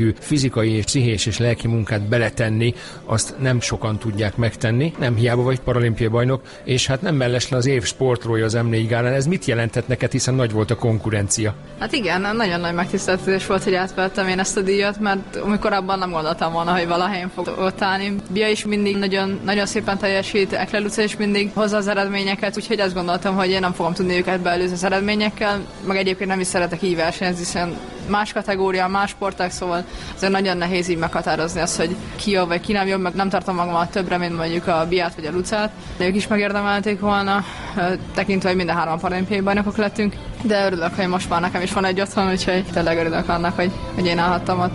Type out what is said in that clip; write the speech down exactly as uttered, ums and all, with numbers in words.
fizikai és pszichés és lelki munkát beletenni, azt nem sokan tudják megtenni. Nem hiába vagy paralimpiai bajnok, és hát nem mellesleg az év sportolója az em négy gálán. Ez mit jelentett neked, hiszen nagy volt a konkurencia? Hát igen, nagyon nagy megtiszteltetés volt, hogy átvettem én ezt a díjat, mert amikor abban nem gondoltam volna, hogy valahelyen fog ott állni. Bia is mindig nagyon, nagyon szépen teljesít, Ekle Luca is mindig hozza az eredményeket, úgyhogy azt gondoltam, hogy én nem fogom tudni őket beelőzni az eredményekkel, meg egyébként nem is szeretek így versenyezni, hiszen más kategória, más sporták, szóval azért nagyon nehéz így meghatározni azt, hogy ki jobb vagy ki nem jobb, meg nem tartom magamat többre, mint mondjuk a Biát vagy a Lucát, de ők is megérdemelték volna, tekintve, hogy minden hárman paralimpiai bajnokok lettünk, de örülök, hogy most már nekem is van egy otthon, úgyhogy tényleg örülök annak, hogy, hogy én állhattam ott.